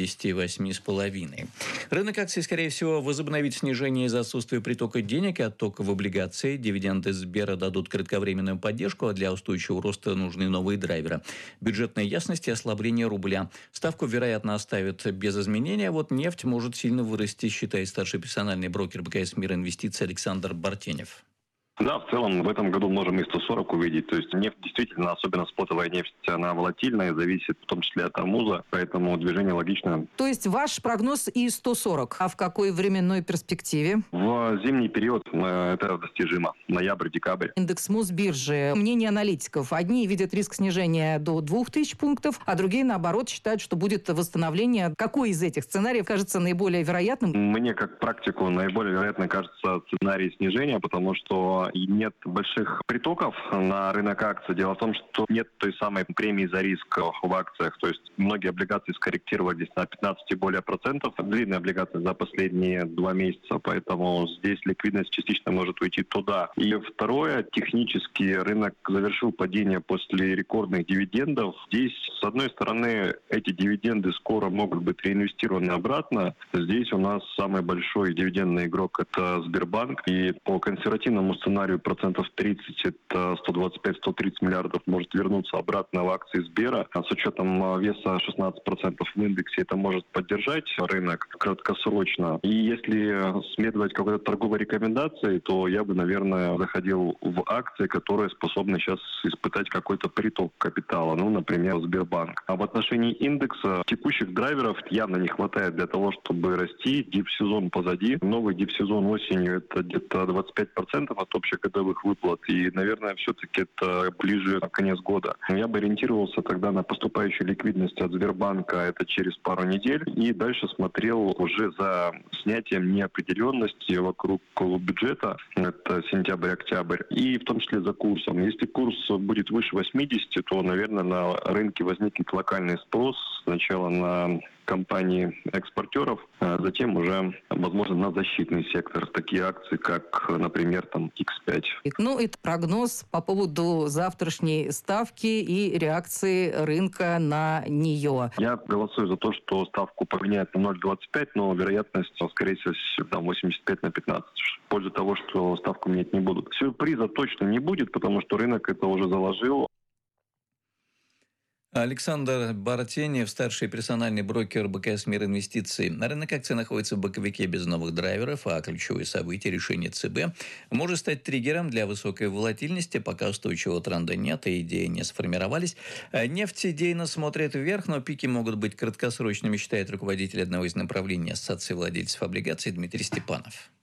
78,5. Рынок акций, скорее всего, возобновит снижение из-за отсутствия притока денег и оттока в облигации. Дивиденды Сбера дадут кратковременную поддержку, а для устойчивого роста нужны новые драйверы. Бюджетная ясность и ослабление рубля. Ставку, вероятно, оставят без изменения. Вот нефть может сильно вырасти, считает старший персональный брокер БКС «Мир Инвестиций» Александр Бартенев. Да, в целом в этом году можем и 140 увидеть. То есть нефть действительно, особенно спотовая нефть, она волатильная, зависит в том числе от армуза, поэтому движение логичное. То есть ваш прогноз и 140, а в какой временной перспективе? В зимний период это достижимо. Ноябрь-декабрь. Индекс Мосбиржи. Мнение аналитиков. Одни видят риск снижения до 2000 пунктов, а другие, наоборот, считают, что будет восстановление. Какой из этих сценариев кажется наиболее вероятным? Мне, как практику, наиболее вероятно кажется сценарий снижения, потому что и нет больших притоков на рынок акций. Дело в том, что нет той самой премии за риск в акциях. То есть многие облигации скорректировались на 15 и более процентов. Длинные облигации за последние 2 месяца, поэтому здесь ликвидность частично может уйти туда. И второе, технически рынок завершил падение после рекордных дивидендов. Здесь, с одной стороны, эти дивиденды скоро могут быть реинвестированы обратно. Здесь у нас самый большой дивидендный игрок – это Сбербанк. И по консервативному сценарию процентов 30, это 125-130 миллиардов, может вернуться обратно в акции Сбера. А с учетом веса 16% в индексе это может поддержать рынок краткосрочно. И если следовать какой-то торговой рекомендации, то я бы, наверное, заходил в акции, которые способны сейчас испытать какой-то приток капитала. Ну, например, Сбербанк. А в отношении индекса текущих драйверов явно не хватает для того, чтобы расти. Дип-сезон позади. Новый дип-сезон осенью это где-то 25% от общегодовых выплат. И, наверное, все-таки это ближе на конец года. Я бы ориентировался тогда на поступающую ликвидность от Сбербанка, это через пару недель. И дальше смотрел уже за снятием неопределенности вокруг бюджета. Это сентябрь-октябрь. И в том числе за курсом. Если курс будет выше 80, то, наверное, на рынке возникнет локальный спрос. Сначала на компании-экспортеров, а затем уже, возможно, на защитный сектор. Такие акции, как, например, там X5. Ну, это прогноз по поводу завтрашней ставки и реакции рынка на нее. Я голосую за то, что ставку поменяют на 0,25, но вероятность, скорее всего, там 85/15. В пользу того, что ставку менять не будут. Сюрприза точно не будет, потому что рынок это уже заложил. Александр Бартенев, старший персональный брокер БКС «Мир Инвестиций». Рынок акций находится в боковике без новых драйверов, а ключевые события решения ЦБ может стать триггером для высокой волатильности, пока устойчивого тренда нет и идеи не сформировались. Нефть идейно смотрит вверх, но пики могут быть краткосрочными, считает руководитель одного из направлений Ассоциации владельцев облигаций Дмитрий Степанов.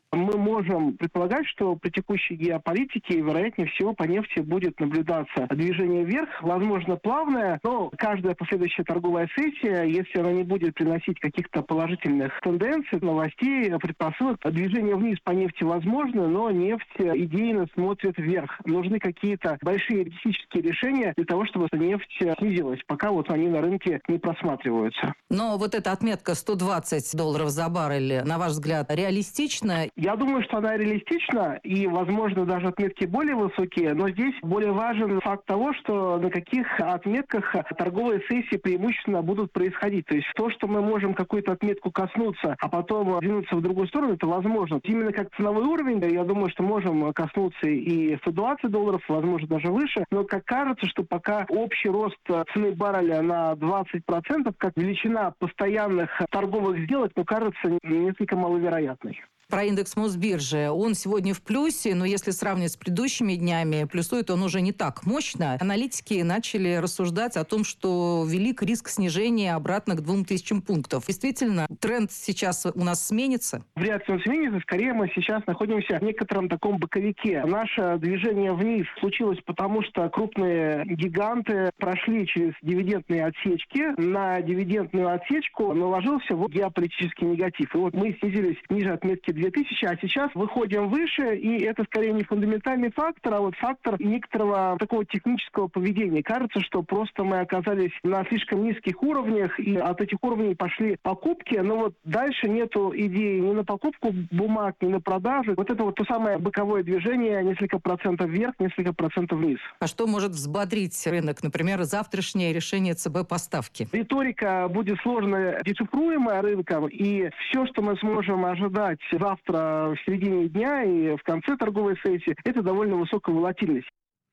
Мы можем предполагать, что при текущей геополитике, вероятнее всего, по нефти будет наблюдаться движение вверх, возможно, плавное, но каждая последующая торговая сессия, если она не будет приносить каких-то положительных тенденций, новостей, предпосылок, движение вниз по нефти возможно, но нефть идейно смотрит вверх. Нужны какие-то большие юридические решения для того, чтобы нефть снизилась, пока вот они на рынке не просматриваются. Но вот эта отметка $120 за баррель, на ваш взгляд, реалистична? Я думаю, что она реалистична, и, возможно, даже отметки более высокие, но здесь более важен факт того, что на каких отметках торговые сессии преимущественно будут происходить. То есть то, что мы можем какую-то отметку коснуться, а потом двинуться в другую сторону, это возможно. Именно как ценовой уровень, я думаю, что можем коснуться и $120, возможно, даже выше, но как кажется, что пока общий рост цены барреля на 20%, как величина постоянных торговых сделок, кажется несколько маловероятной. Про индекс Мосбиржи. Он сегодня в плюсе, но если сравнивать с предыдущими днями, плюсует он уже не так мощно. Аналитики начали рассуждать о том, что велик риск снижения обратно к 2000 пунктов. Действительно, тренд сейчас у нас сменится? Вряд ли он сменится. Скорее, мы сейчас находимся в некотором таком боковике. Наше движение вниз случилось потому, что крупные гиганты прошли через дивидендные отсечки. На дивидендную отсечку наложился геополитический негатив. И вот мы снизились ниже отметки 2000, а сейчас выходим выше, и это скорее не фундаментальный фактор, а вот фактор некоторого такого технического поведения. Кажется, что просто мы оказались на слишком низких уровнях, и от этих уровней пошли покупки, но вот дальше нету идеи ни на покупку бумаг, ни на продажи. Вот это вот то самое боковое движение, несколько процентов вверх, несколько процентов вниз. А что может взбодрить рынок? Например, завтрашнее решение ЦБ по ставке? Риторика будет сложно дешифруемая рынком, и все, что мы сможем ожидать завтра в середине дня и в конце торговой сессии, это довольно высокая волатильность.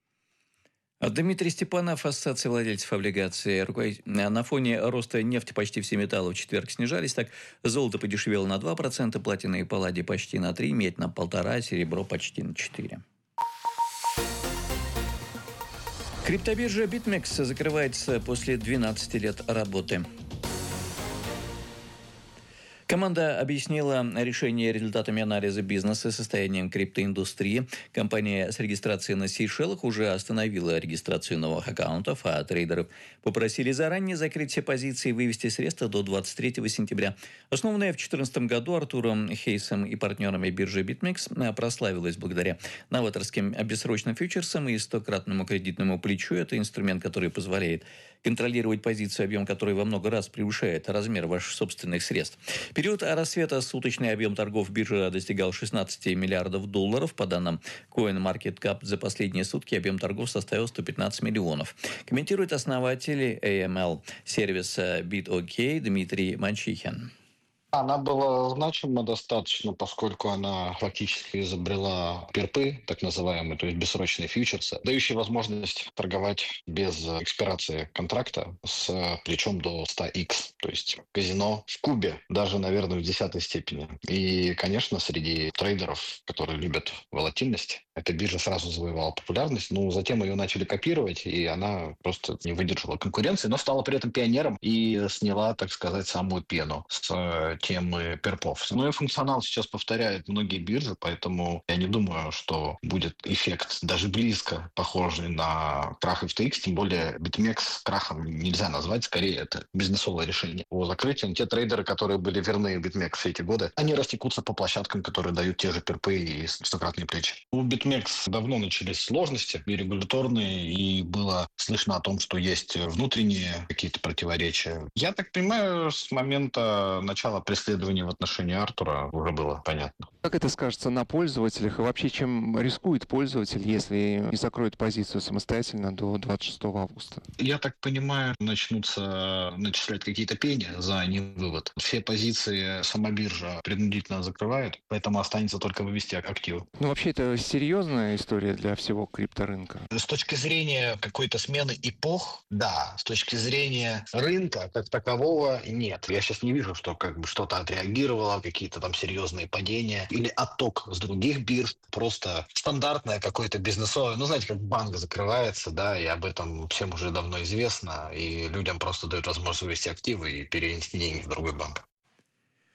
Дмитрий Степанов, Ассоциация владельцев облигаций. На фоне роста нефти почти все металлы в четверг снижались. Так, золото подешевело на 2%, платина и палладий почти на 3%, медь на 1,5%, серебро почти на 4%. Криптобиржа BitMEX закрывается после 12 лет работы. Команда объяснила решение результатами анализа бизнеса, состоянием криптоиндустрии. Компания с регистрацией на Сейшелах уже остановила регистрацию новых аккаунтов, а трейдеров попросили заранее закрыть все позиции и вывести средства до 23 сентября. Основанная в 2014 году Артуром Хейсом и партнерами биржи BitMEX прославилась благодаря новаторским бессрочным фьючерсам и 100-кратному кредитному плечу. Это инструмент, который позволяет контролировать позицию, объем которой во много раз превышает размер ваших собственных средств. В период рассвета суточный объем торгов биржи достигал $16 миллиардов. По данным CoinMarketCap, за последние сутки объем торгов составил 115 миллионов. Комментирует основатель AML-сервиса BitOK Дмитрий Манчихин. Она была значима достаточно, поскольку она фактически изобрела перпы, так называемые, то есть бессрочные фьючерсы, дающие возможность торговать без экспирации контракта с плечом до 100x, то есть казино в кубе, даже, наверное, в 10 степени. И, конечно, среди трейдеров, которые любят волатильность, эта биржа сразу завоевала популярность, но затем ее начали копировать, и она просто не выдержала конкуренции, но стала при этом пионером и сняла, так сказать, самую пену с темы перпов. Ну и функционал сейчас повторяет многие биржи, поэтому я не думаю, что будет эффект даже близко похожий на крах FTX, тем более BitMEX крахом нельзя назвать, скорее это бизнесовое решение. По закрытию те трейдеры, которые были верны BitMEX все эти годы, они растекутся по площадкам, которые дают те же перпы и 100-кратные плечи. У BitMEX давно начались сложности и регуляторные, и было слышно о том, что есть внутренние какие-то противоречия. Я так понимаю, с момента начала преследования в отношении Артура уже было понятно. Как это скажется на пользователях и вообще чем рискует пользователь, если не закроет позицию самостоятельно до 26 августа? Я так понимаю, начнутся начислять какие-то пени за невывод. Все позиции сама биржа принудительно закрывает, поэтому останется только вывести активы. Ну вообще это серьезная история для всего крипторынка? С точки зрения какой-то смены эпох, да. С точки зрения рынка как такового, нет. Я сейчас не вижу, что как бы что-то отреагировало, какие-то там серьезные падения или отток с других бирж. Просто стандартное какое-то бизнесовое. Ну, знаете, как банк закрывается, да, и об этом всем уже давно известно, и людям просто дают возможность вывести активы и перенести деньги в другой банк.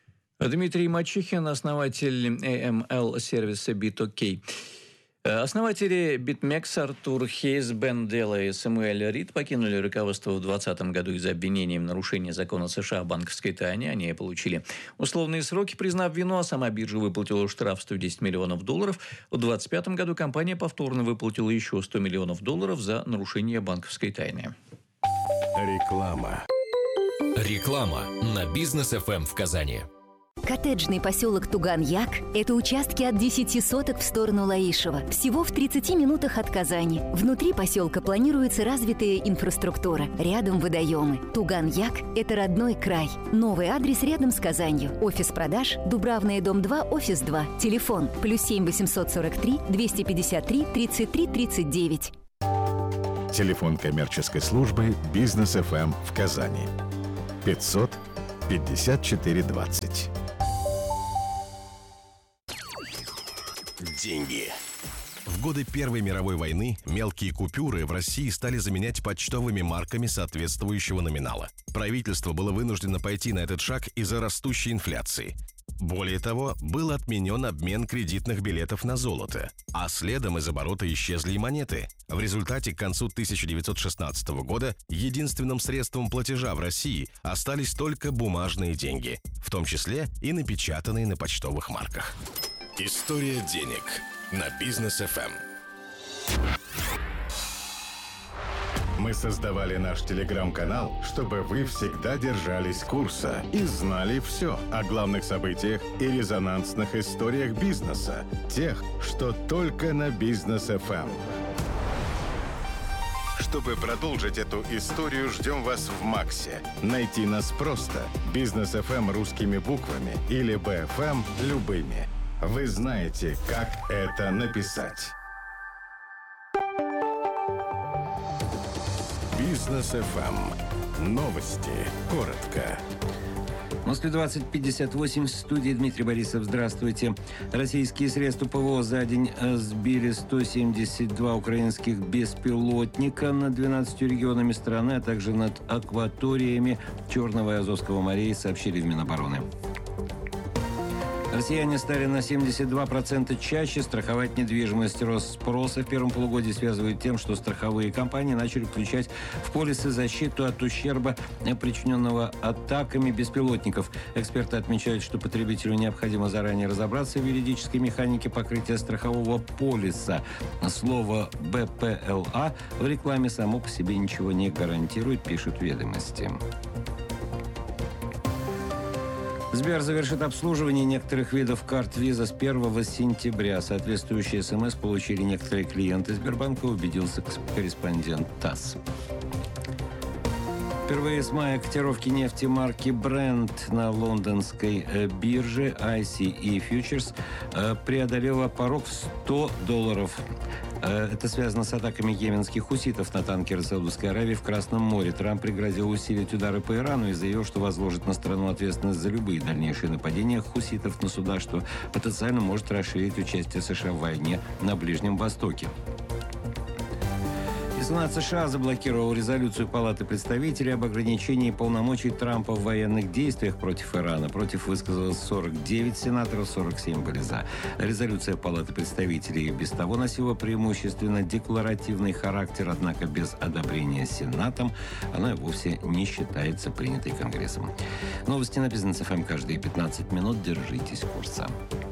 Дмитрий Мачихин, основатель AML-сервиса BitOK. Основатели BitMEX Артур Хейс, Бен Делла и Самуэль Рид покинули руководство в 2020 году из-за обвинений в нарушении закона США о банковской тайне. Они получили условные сроки, признав вину, а сама биржа выплатила штраф $110 миллионов. В 2025 году компания повторно выплатила еще $100 миллионов за нарушение банковской тайны. Реклама. Реклама на Бизнес FM в Казани. Коттеджный поселок Туган-Як – это участки от 10 соток в сторону Лаишева, всего в 30 минутах от Казани. Внутри поселка планируется развитая инфраструктура, рядом водоемы. Туган-Як – это родной край. Новый адрес рядом с Казанью. Офис продаж, Дубравная, дом 2, офис 2. Телефон +7 843 253 33 39. Телефон коммерческой службы «Бизнес FM» в Казани. 500 54 20. Деньги. В годы Первой мировой войны мелкие купюры в России стали заменять почтовыми марками соответствующего номинала. Правительство было вынуждено пойти на этот шаг из-за растущей инфляции. Более того, был отменен обмен кредитных билетов на золото, а следом из оборота исчезли и монеты. В результате к концу 1916 года единственным средством платежа в России остались только бумажные деньги, в том числе и напечатанные на почтовых марках. История денег на Бизнес FM. Мы создавали наш телеграм-канал, чтобы вы всегда держались курса и знали все о главных событиях и резонансных историях бизнеса, тех, что только на Бизнес FM. Чтобы продолжить эту историю, ждем вас в Максе. Найти нас просто. Бизнес FM русскими буквами или BFM любыми. Вы знаете, как это написать. Бизнес FM. Новости. Коротко. В Москве 20:58, в студии Дмитрий Борисов. Здравствуйте. Российские средства ПВО за день сбили 172 украинских беспилотника над 12 регионами страны, а также над акваториями Черного и Азовского морей, сообщили в Минобороны. Россияне стали на 72% чаще страховать недвижимость. Рост спроса в первом полугодии связывают тем, что страховые компании начали включать в полисы защиту от ущерба, причиненного атаками беспилотников. Эксперты отмечают, что потребителю необходимо заранее разобраться в юридической механике покрытия страхового полиса. Слово «БПЛА» в рекламе само по себе ничего не гарантирует, пишут «Ведомости». Сбер завершит обслуживание некоторых видов карт Visa с 1 сентября. Соответствующие СМС получили некоторые клиенты Сбербанка, убедился корреспондент ТАСС. Впервые с мая котировки нефти марки Brent на лондонской бирже ICE Futures преодолела порог в $100. Это связано с атаками йеменских хуситов на танкеры Саудовской Аравии в Красном море. Трамп пригрозил усилить удары по Ирану и заявил, что возложит на страну ответственность за любые дальнейшие нападения хуситов на суда, что потенциально может расширить участие США в войне на Ближнем Востоке. Сенат США заблокировал резолюцию Палаты представителей об ограничении полномочий Трампа в военных действиях против Ирана. Против высказалось 49 сенаторов, 47 были за. Резолюция Палаты представителей без того носила преимущественно декларативный характер, однако без одобрения Сенатом она вовсе не считается принятой Конгрессом. Новости на Бизнес FM каждые 15 минут. Держитесь курса.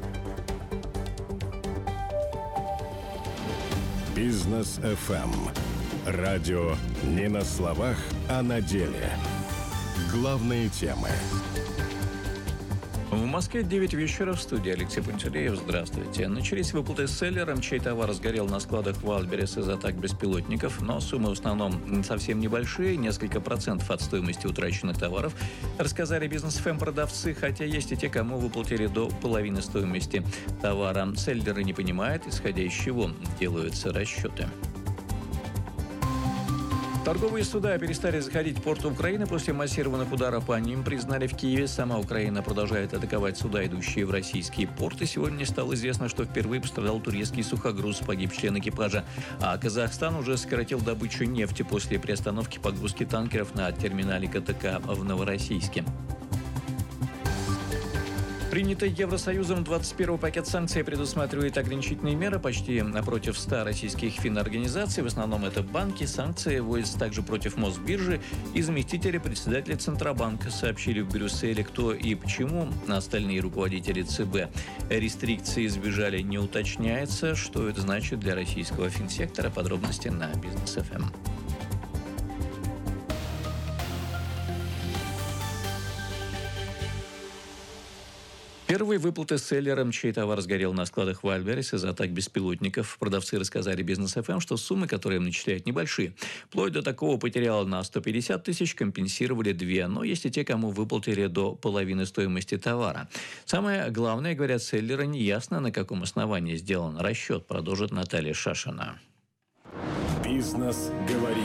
Бизнес FM. Радио не на словах, а на деле. Главные темы. В Москве 9 вечера, в студии Алексей Пантелеев. Здравствуйте. Начались выплаты селлерам, чей товар сгорел на складах Wildberries из атак беспилотников, но суммы в основном совсем небольшие, несколько процентов от стоимости утраченных товаров, рассказали Бизнес-ФМ продавцы, хотя есть и те, кому выплатили до половины стоимости товара. Селлеры не понимают, исходя из чего делаются расчеты. Торговые суда перестали заходить в порты Украины после массированных ударов по ним, признали в Киеве. Сама Украина продолжает атаковать суда, идущие в российские порты. Сегодня стало известно, что впервые пострадал турецкий сухогруз, погиб член экипажа. А Казахстан уже сократил добычу нефти после приостановки погрузки танкеров на терминале КТК в Новороссийске. Принятый Евросоюзом 21-й пакет санкций предусматривает ограничительные меры почти против 100 российских финорганизаций. В основном это банки. Санкции вводятся также против Мосбиржи. И заместители председателя Центробанка сообщили в Брюсселе, кто и почему. Остальные руководители ЦБ рестрикции избежали, не уточняется. Что это значит для российского финсектора? Подробности на Бизнес ФМ. Первые выплаты селлерам, чей товар сгорел на складах Вальберес из-за атак беспилотников. Продавцы рассказали Бизнес ФМ, что суммы, которые им начисляют, небольшие. Вплоть до такого потеряла на 150 тысяч, компенсировали 2. Но есть и те, кому выплатили до половины стоимости товара. Самое главное, говорят селлеры, неясно, на каком основании сделан расчет, продолжит Наталья Шашина. Бизнес говорит.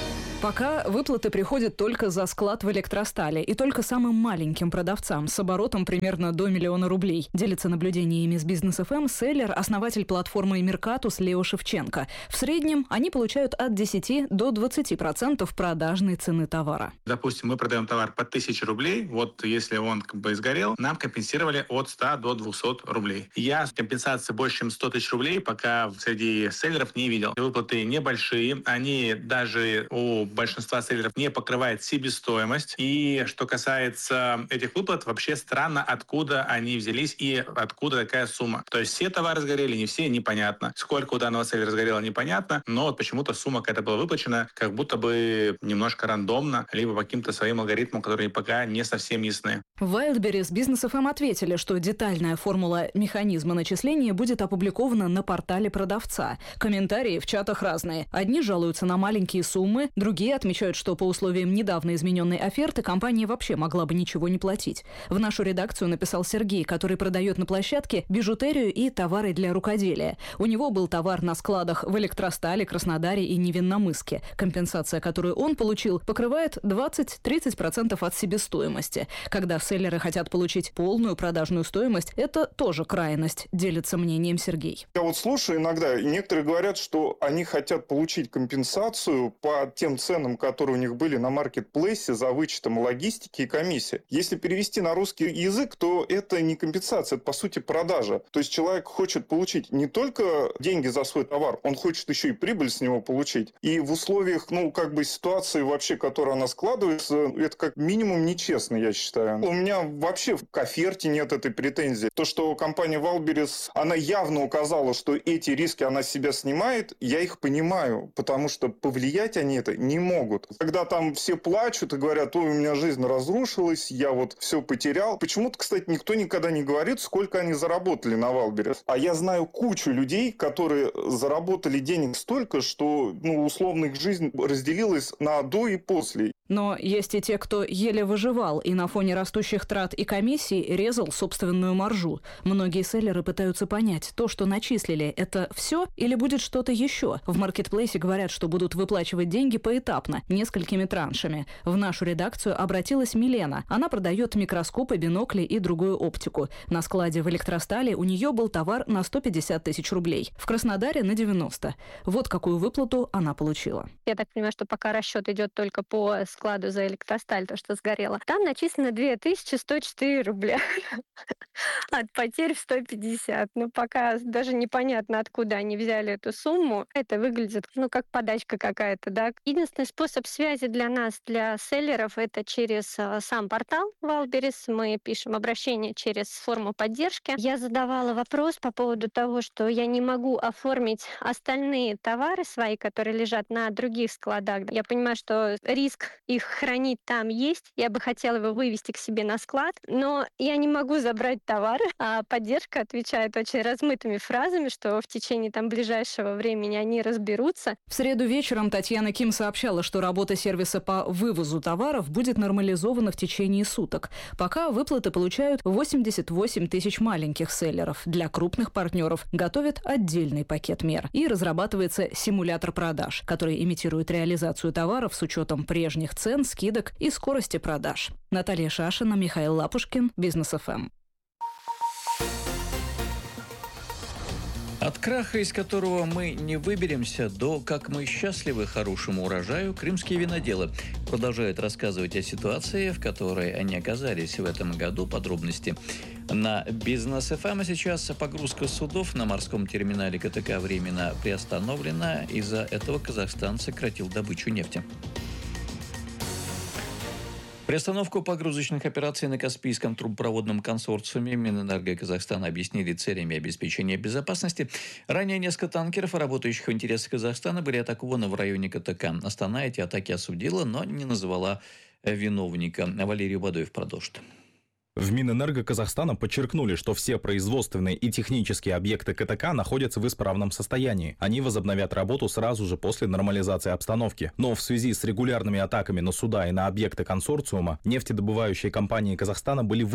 Пока выплаты приходят только за склад в Электростале и только самым маленьким продавцам с оборотом примерно до 1 миллиона рублей. Делится наблюдениями с Бизнес ФМ селлер, основатель платформы Меркатус Лео Шевченко. В среднем они получают от 10 до 20% продажной цены товара. Допустим, мы продаем товар по 1000 рублей. Вот если он сгорел, нам компенсировали от 100 до 200 рублей. Я компенсации больше, чем 100 тысяч рублей пока среди селлеров не видел. Выплаты небольшие. Они даже у большинства селлеров не покрывает себестоимость. И что касается этих выплат, вообще странно, откуда они взялись и откуда такая сумма. То есть все товары сгорели, не все, непонятно. Сколько у данного селлера сгорело, непонятно, но вот почему-то сумма какая-то была выплачена, как будто бы немножко рандомно, либо по каким-то своим алгоритмам, которые пока не совсем ясны. В Wildberries Бизнес ФМ ответили, что детальная формула механизма начисления будет опубликована на портале продавца. Комментарии в чатах разные. Одни жалуются на маленькие суммы, другие отмечают, что по условиям недавно измененной оферты компания вообще могла бы ничего не платить. В нашу редакцию написал Сергей, который продает на площадке бижутерию и товары для рукоделия. У него был товар на складах в Электростале, Краснодаре и Невинномысске. Компенсация, которую он получил, покрывает 20-30% от себестоимости. Когда селлеры хотят получить полную продажную стоимость, это тоже крайность, делится мнением Сергей. Я вот слушаю иногда, и некоторые говорят, что они хотят получить компенсацию по тем ценам, которые у них были на маркетплейсе за вычетом логистики и комиссии. Если перевести на русский язык, то это не компенсация, это по сути продажа. То есть человек хочет получить не только деньги за свой товар, он хочет еще и прибыль с него получить. И в условиях, ситуации вообще, которая она складывается, это как минимум нечестно, я считаю. У меня вообще к оферте нет этой претензии. То, что компания Вальберес, она явно указала, что эти риски она с себя снимает, я их понимаю, потому что повлиять они это не могут. Когда там все плачут и говорят, ой, у меня жизнь разрушилась, я вот все потерял. Почему-то, кстати, никто никогда не говорит, сколько они заработали на Вальберес. А я знаю кучу людей, которые заработали денег столько, что, условно, их жизнь разделилась на до и после. Но есть и те, кто еле выживал и на фоне растущих трат и комиссий резал собственную маржу. Многие селлеры пытаются понять, то, что начислили, это все или будет что-то еще. В маркетплейсе говорят, что будут выплачивать деньги поэтапно, несколькими траншами. В нашу редакцию обратилась Милена. Она продает микроскопы, бинокли и другую оптику. На складе в Электростале у нее был товар на 150 тысяч рублей. В Краснодаре на 90. Вот какую выплату она получила. Я так понимаю, что пока расчет идет только по складу за Электросталь, то, что сгорело. Там начислено 2104 рубля. От потерь в 150. Пока даже непонятно, откуда они взяли эту сумму. Это выглядит, как подачка какая-то, да. Единственный способ связи для нас, для селлеров, это через сам портал Вальберес. Мы пишем обращение через форму поддержки. Я задавала вопрос по поводу того, что я не могу оформить остальные товары свои, которые лежат на других складах. Я понимаю, что риск их хранить там есть. Я бы хотела его вывести к себе на склад, но я не могу забрать товар. А поддержка отвечает очень размытыми фразами, что в течение ближайшего времени они разберутся. В среду вечером Татьяна Ким сообщала, что работа сервиса по вывозу товаров будет нормализована в течение суток. Пока выплаты получают 88 тысяч маленьких селлеров. Для крупных партнеров готовят отдельный пакет мер. И разрабатывается симулятор продаж, который имитирует реализацию товаров с учетом прежних цен, скидок и скорости продаж. Наталья Шашина, Михаил Лапушкин, Бизнес ФМ. краха, из которого мы не выберемся, до как мы счастливы хорошему урожаю, крымские виноделы продолжают рассказывать о ситуации, в которой они оказались в этом году. Подробности на Бизнес ФМ. А сейчас погрузка судов на морском терминале КТК временно приостановлена. Из-за этого Казахстан сократил добычу нефти. Приостановку погрузочных операций на Каспийском трубопроводном консорциуме Минэнерго Казахстана объяснили целями обеспечения безопасности. Ранее несколько танкеров, работающих в интересах Казахстана, были атакованы в районе КТК. Астана эти атаки осудила, но не назвала виновника. Валерий Бадоев продолжит. В Минэнерго Казахстана подчеркнули, что все производственные и технические объекты КТК находятся в исправном состоянии. Они возобновят работу сразу же после нормализации обстановки. Но в связи с регулярными атаками на суда и на объекты консорциума, нефтедобывающие компании Казахстана были